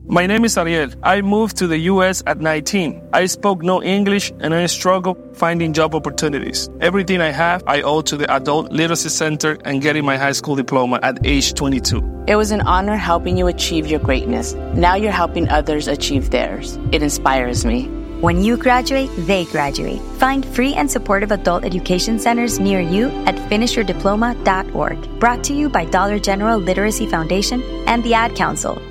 My name is Ariel. I moved to the U.S. at 19. I spoke no English and I struggled finding job opportunities. Everything I have, I owe to the Adult Literacy Center and getting my high school diploma at age 22. It was an honor helping you achieve your greatness. Now you're helping others achieve theirs. It inspires me. When you graduate, they graduate. Find free and supportive adult education centers near you at finishyourdiploma.org. Brought to you by Dollar General Literacy Foundation and the Ad Council.